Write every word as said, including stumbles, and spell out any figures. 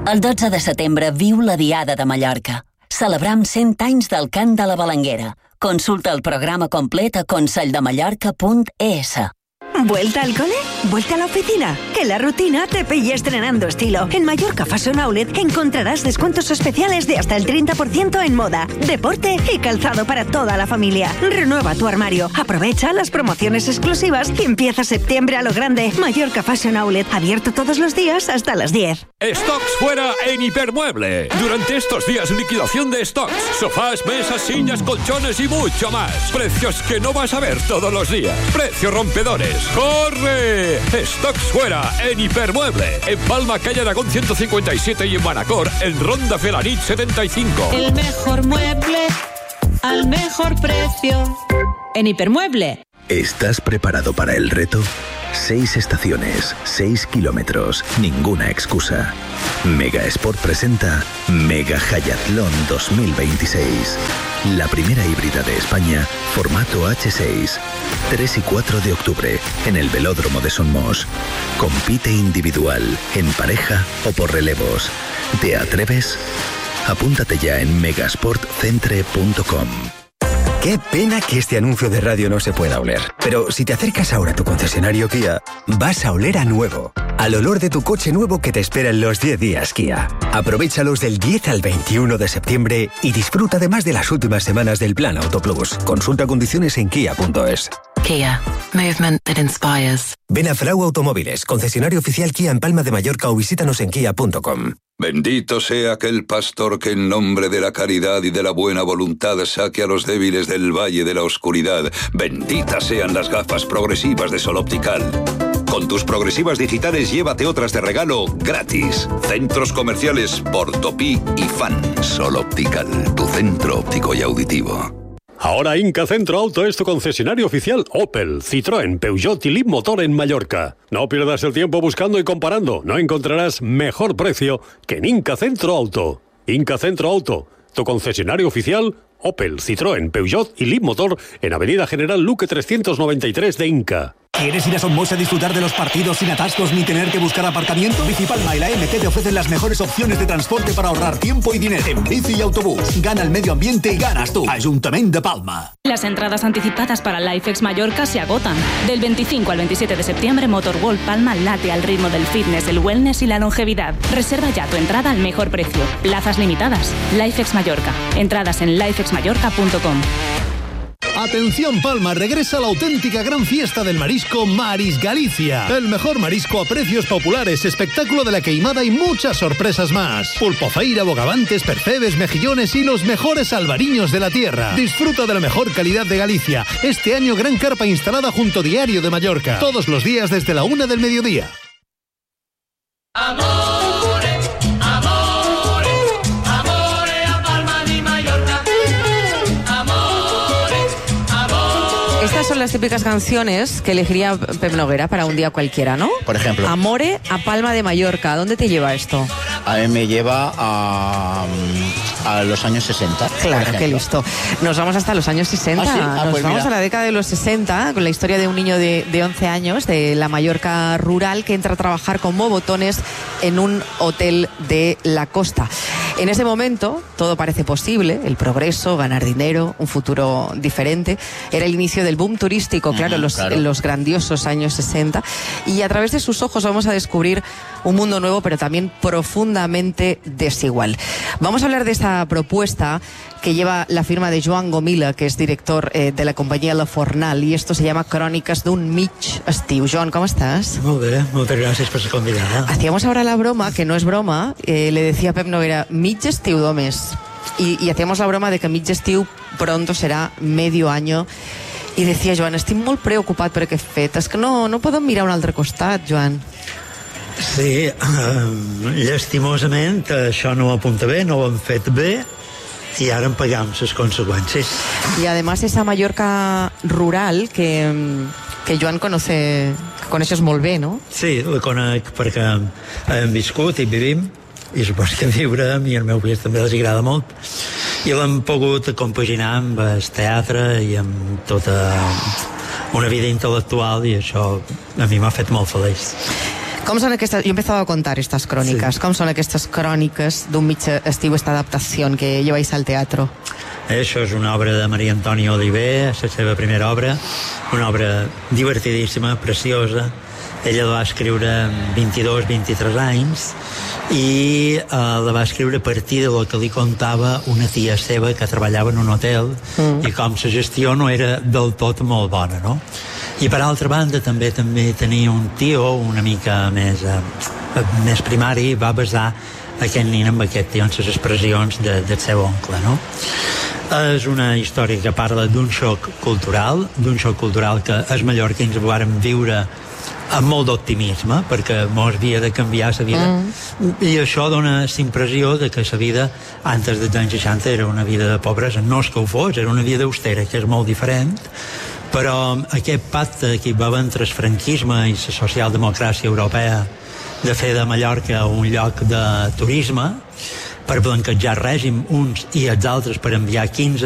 El dotze de setembre viu la Diada de Mallorca. Celebram cent anys del cant de la Balanguera. Consulta el programa complet a conselldeMallorca punt es. ¿Vuelta al cole? ¿Vuelta a la oficina? Que la rutina te pille estrenando estilo. En Mallorca Fashion Outlet encontrarás descuentos especiales de hasta el treinta por ciento en moda, deporte y calzado para toda la familia. Renueva tu armario, aprovecha las promociones exclusivas y empieza septiembre a lo grande. Mallorca Fashion Outlet, abierto todos los días hasta las diez. Stocks fuera en Hipermueble. Durante estos días, liquidación de stocks. Sofás, mesas, sillas, colchones y mucho más. Precios que no vas a ver todos los días. Precios rompedores. ¡Corre! Stocks fuera en Hipermueble. En Palma, calle Aragón ciento cincuenta y siete y en Manacor, en Ronda Felanit setenta y cinco. El mejor mueble al mejor precio. En Hipermueble. ¿Estás preparado para el reto? Seis estaciones, seis kilómetros, ninguna excusa. Mega Sport presenta Mega Hayatlón dos mil veintiséis. La primera híbrida de España, formato hache seis. tres y cuatro de octubre, en el Velódromo de Somos. Compite individual, en pareja o por relevos. ¿Te atreves? Apúntate ya en megasportcentre punto com. Qué pena que este anuncio de radio no se pueda oler. Pero si te acercas ahora a tu concesionario Kia, vas a oler a nuevo. Al olor de tu coche nuevo que te espera en los diez días Kia. Aprovéchalos del diez al veintiuno de septiembre y disfruta además de las últimas semanas del Plan Auto Plus. Consulta condiciones en kia punto es. Kia. Movement that inspires. Ven a Frau Automóviles, concesionario oficial Kia en Palma de Mallorca o visítanos en kia punto com. Bendito sea aquel pastor que en nombre de la caridad y de la buena voluntad saque a los débiles del valle de la oscuridad. Benditas sean las gafas progresivas de Sol Optical. Con tus progresivas digitales llévate otras de regalo gratis. Centros comerciales Portopí y Fan. Sol Optical, tu centro óptico y auditivo. Ahora Inca Centro Auto es tu concesionario oficial Opel, Citroën, Peugeot y Leapmotor en Mallorca. No pierdas el tiempo buscando y comparando. No encontrarás mejor precio que en Inca Centro Auto. Inca Centro Auto, tu concesionario oficial Opel, Citroën, Peugeot y Leapmotor en Avenida General Luque trescientos noventa y tres de Inca. ¿Quieres ir a Somos a disfrutar de los partidos sin atascos ni tener que buscar aparcamiento? Bicipalma y la M T te ofrecen las mejores opciones de transporte para ahorrar tiempo y dinero. En bici y autobús. Gana el medio ambiente y ganas tú. Ayuntamiento de Palma. Las entradas anticipadas para LifeX Mallorca se agotan. Del veinticinco al veintisiete de septiembre, Motorworld Palma late al ritmo del fitness, el wellness y la longevidad. Reserva ya tu entrada al mejor precio. Plazas limitadas. LifeX Mallorca. Entradas en lifex mallorca punto com. Atención Palma, regresa la auténtica gran fiesta del marisco Maris Galicia. El mejor marisco a precios populares, espectáculo de la queimada y muchas sorpresas más. Pulpofeira, bogavantes, percebes, mejillones y los mejores albariños de la tierra. Disfruta de la mejor calidad de Galicia. Este año gran carpa instalada junto a Diario de Mallorca. Todos los días desde la una del mediodía. ¡Amor! Estas son las típicas canciones que elegiría Pep Noguera para un día cualquiera, ¿no? Por ejemplo. Amore a Palma de Mallorca. ¿Dónde te lleva esto? A mí me lleva a, a los años sesenta. Claro, qué listo. Nos vamos hasta los años sesenta. ¿Ah, sí? Ah, Nos pues vamos mira. a la década de los sesenta con la historia de un niño de, de once años de la Mallorca rural que entra a trabajar como botones en un hotel de la costa. En ese momento todo parece posible, el progreso, ganar dinero, un futuro diferente. Era el inicio del boom turístico, claro, Mm, los, claro. en los grandiosos años sesenta. Y a través de sus ojos vamos a descubrir un mundo nuevo, pero también profundamente desigual. Vamos a hablar de esta propuesta que lleva la firma de Joan Gomila, que es director eh, de la compañía La Fornal, y esto se llama Cròniques d'un mig estiu. Joan, ¿cómo estás? Molt bé, moltes gràcies per ser convidada. Hacíamos ahora la broma, que no es broma, eh, le decía a Pep Noguera, mig estiu només. Y, y hacíamos la broma de que mig estiu pronto será medio año. I decía, Joan, estic molt preocupat per aquest fet. És que no, no podem mirar a un altre costat, Joan. Sí, eh, llastimosament això no ho apunta bé, no ho han fet bé i ara en pagam les conseqüències. Y además esa Mallorca rural que, que Joan conoce, que coneixes molt bé, no? Sí, la conec perquè hem viscut i vivim, i supos que viure a mi i al meu país també els agrada molt, i l'hem pogut compaginar amb el teatre i amb tota una vida intel·lectual, i això a mi m'ha fet molt feliç. Com són aquestes... Jo he empezado a contar estas crónicas. Sí. Com són aquestes cròniques d'un mitjà estiu, esta adaptació que lleváis al teatro? Això és una obra de Maria Antònia Oliver, la seva primera obra, una obra divertidíssima, preciosa. Ella la va escriure amb vint-i-dos vint-i-tres anys i eh, la va escriure a partir de lo que li contava una tia seva que treballava en un hotel mm. i com la gestió no era del tot molt bona, no? I per altra banda també també tenia un tio una mica més, eh, més primari, va basar aquest nen amb aquest tio en les expressions de, del seu oncle, no? És una història que parla d'un xoc cultural, d'un xoc cultural que els mallorquins varen viure amb molt d'optimisme, perquè mos havia de canviar la vida, mm. i això dona la impressió de que la vida antes dels anys seixanta era una vida de pobresa. No és que ho fos, era una vida austera, que és molt diferent, però aquest pacte que hi va haver entre el franquisme i la socialdemocràcia europea de fer de Mallorca un lloc de turisme per blanquejar règim uns i els altres per enviar quinze